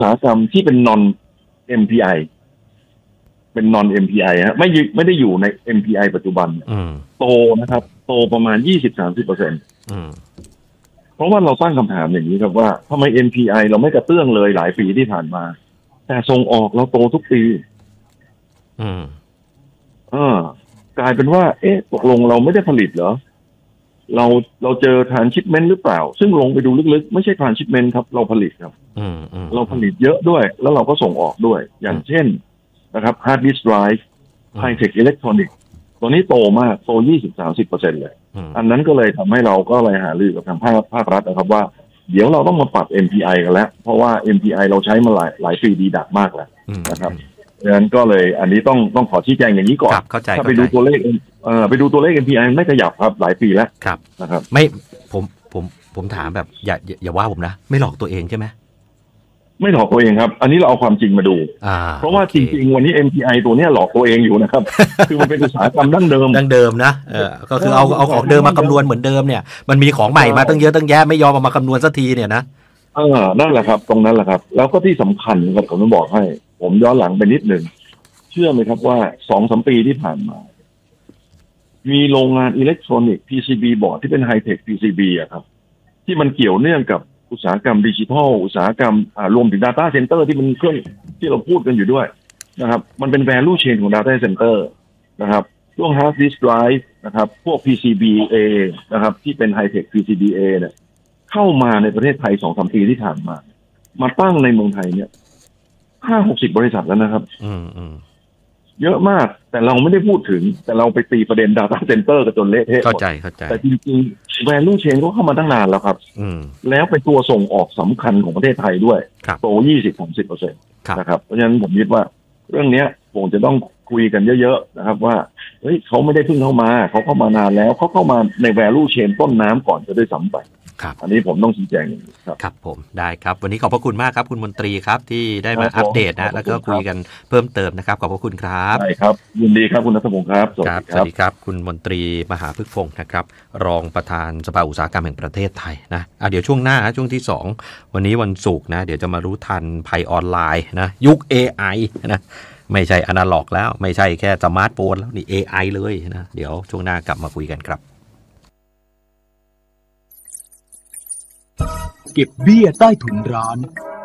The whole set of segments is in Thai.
สาหกรรมที่เป็น non MPI เป็น non MPI ฮะไม่ได้อยู่ใน MPI ปัจจุบันโตนะครับโตประมาณ 20-30%เพราะว่าเราตั้งคำถามอย่างนี้ครับว่าทำไม MPI เราไม่กระเตื้องเลยหลายปีที่ผ่านมาแต่ส่งออกเราโตทุกปีกลายเป็นว่าตกลงเราไม่ได้ผลิตเหรอเราเจอ transshipment หรือเปล่าซึ่งลงไปดูลึกๆไม่ใช่ transshipment ครับเราผลิตครับเราผลิตเยอะด้วยแล้วเราก็ส่งออกด้วยอย่างเช่นนะครับ hard disk drive high tech electronics ตัวนี้โตมากโต 20-30% เลยอันนั้นก็เลยทำให้เราก็เลยหารือกับทางภาครัฐนะครับว่าเดี๋ยวเราต้องมาปรับ MPI กันแล้วเพราะว่า MPI เราใช้มาหลายปีดีดักมากแล้วนะครับดังนั้นก็เลยอันนี้ต้องขอชี้แจงอย่างนี้ก่อนถ้าไปดูตัวเลขMPI ไม่ขยับครับหลายปีแล้วนะครับไม่ผมถามแบบอย่าว่าผมนะไม่หลอกตัวเองใช่ไหมไม่หลอกตัวเองครับอันนี้เราเอาความจริงมาดูเพราะว่าจริงๆวันนี้ MPI ตัวนี้หลอกตัวเองอยู่นะครับคือมันเป็นอุตสาหกรรมดั้งเดิมนะก็คือเอาของเดิมมาคำนวณเหมือนเดิมเนี่ยมันมีของใหม่มาตั้งเยอะตั้งแยะไม่ยอมเอามาคำนวณสักทีเนี่ยนะนั่นแหละครับตรงนั้นแหละครับแล้วก็ที่สำคัญครับผมต้องบอกให้ผมย้อนหลังไปนิดนึงเชื่อไหมครับว่า 2-3 ปีที่ผ่านมามีโรงงานอิเล็กทรอนิกส์ PCB บอร์ดที่เป็นไฮเทค PCB อะครับที่มันเกี่ยวเนื่องกับอุตสาหกรรมดิจิทัลอุตสาหกรรมรวมถึง Data Center ที่มันเครื่องที่เราพูดกันอยู่ด้วยนะครับมันเป็น value chain ของ Data Center นะครับช่วง hard disk drive นะครับพวก PCBA นะครับที่เป็นไฮเทค PCBA เนี่ยเข้ามาในประเทศไทย 2-3 ปีที่ผ่านมาตั้งในเมืองไทยเนี่ย 50-60 บริษัทแล้วนะครับเยอะมากแต่เราไม่ได้พูดถึงแต่เราไปตีประเด็น Data Center กันจนเละเทะเข้าใจแต่จริงๆ value chain ก็เข้ามาตั้งนานแล้วครับแล้วเป็นตัวส่งออกสำคัญของประเทศไทยด้วยโต 20-30% นะครับเพราะฉะนั้นผมคิดว่าเรื่องนี้ผมจะต้องคุยกันเยอะๆนะครับว่าเฮ้ยเขาไม่ได้เพิ่งเข้ามาเขาเข้ามานานแล้วเขาเข้ามาใน value chain ต้นน้ำก่อนจะได้ซ้ำไปอันนี้ผมต้องชี้แจงอย่างนี้ครับผมได้ครับวันนี้ขอบพระคุณมากครับคุณมนตรีครับที่ได้มาอัปเดตนะแล้วก็คุยกันเพิ่มเติมนะครับขอบพระคุณครับได้ครับยินดีครับคุณณัฐพงศ์ครับสวัสดีครับคุณมนตรีมหาพฤกษ์พงศ์นะครับรองประธานสภาอุตสาหกรรมแห่งประเทศไทยนะเดี๋ยวช่วงหน้าช่วงที่2วันนี้วันศุกร์นะเดี๋ยวจะมารู้ทันภัยออนไลน์นะยุค AI นะไม่ใช่อนาล็อกแล้วไม่ใช่แค่สมาร์ทโฟนแล้วนี่ AI เลยนะเดี๋ยวช่วงหน้ากลับมาคุยกันครับเก็บเบี้ยใต้ถุนร้าน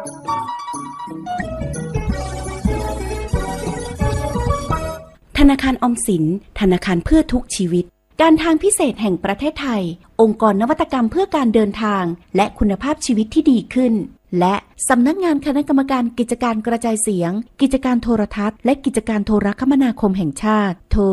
ธนาคารออมสินธนาคารเพื่อทุกชีวิตการทางพิเศษแห่งประเทศไทยองค์กรนวัตกรรมเพื่อการเดินทางและคุณภาพชีวิตที่ดีขึ้นและสำนักงานคณะกรรมการกิจการกระจายเสียงกิจการโทรทัศน์และกิจการโทรคมนาคมแห่งชาติโทร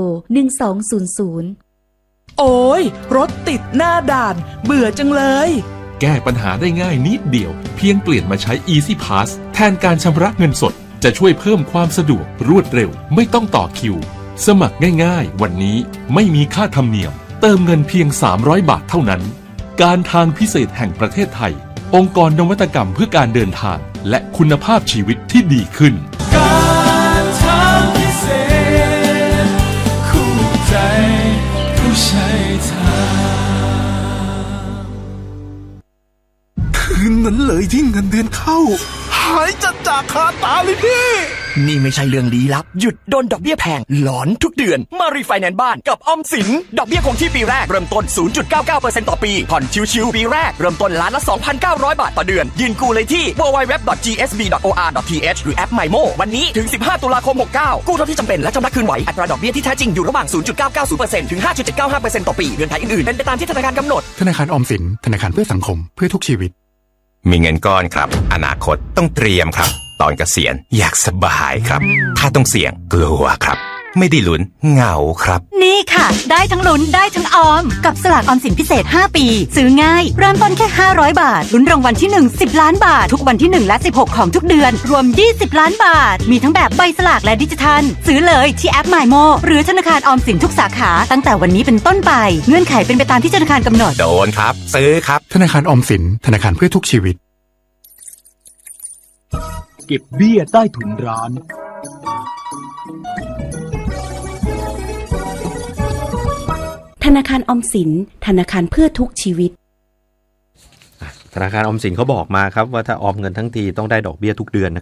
1200 โอ้ยรถติดหน้าด่านเบื่อจังเลยแก้ปัญหาได้ง่ายนิดเดียวเพียงเปลี่ยนมาใช้ Easy Pass แทนการชำระเงินสดจะช่วยเพิ่มความสะดวกรวดเร็วไม่ต้องต่อคิวสมัครง่ายๆวันนี้ไม่มีค่าธรรมเนียมเติมเงินเพียง300 บาทเท่านั้นการทางพิเศษแห่งประเทศไทยองค์กรนวัตกรรมเพื่อการเดินทางและคุณภาพชีวิตที่ดีขึ้นการทางพิเศษคู่ใจผู้ใช้ทางคืนนั้นเลยที่เงินเดือนเข้าหายจากคาตาเลยพี่นี่ไม่ใช่เรื่องลี้ลับหยุดโดนดอกเบี้ยแพงหลอนทุกเดือนมารีไฟแนนซ์บ้านกับออมสินดอกเบี้ยคงที่ปีแรกเริ่มต้น 0.99% ต่อปีผ่อนชิวๆปีแรกเริ่มต้นล้านละ 2,900 บาทต่อเดือนยืนกู้เลยที่ www.gsb.or.th หรือแอป MyMo วันนี้ถึง15ตุลาคม69กู้เท่าที่จำเป็นและชำระคืนไหวอัตราดอกเบี้ยที่แท้จริงอยู่ระหว่าง 0.990% ถึง 5.795% ต่อปีเงื่อนไขอื่นๆเป็นไปตามที่ธนาคารกำหนดธนาคารออมสินธนาคารเพื่อสังคมเพื่อทุกชีวิตมีเงินก้อนครับอนาคตต้องเตรียมครับตอนเกษียณอยากสบายครับถ้าต้องเสี่ยงกลัวครับไม่ได้ลุ้นเหงาครับนี่ค่ะได้ทั้งลุ้นได้ทั้งออมกับสลากออมสินพิเศษ5ปีซื้อง่ายเริ่มต้นแค่500บาทลุ้นรางวัลที่1 10ล้านบาททุกวันที่1และ16ของทุกเดือนรวม20ล้านบาทมีทั้งแบบใบสลากและดิจิทัลซื้อเลยที่แอป MyMo หรือธนาคารออมสินทุกสาขาตั้งแต่วันนี้เป็นต้นไปเงื่อนไขเป็นไปตามที่ธนาคารกำหนดโดนครับซื้อครับธนาคารออมสินธนาคารเพื่อทุกชีวิตเก็บเบี้ยใต้ถุนร้านธนาคารออมสินธนาคารเพื่อทุกชีวิตธนาคารออมสินเขาบอกมาครับว่าถ้าออมเงินทั้งทีต้องได้ดอกเบี้ยทุกเดือน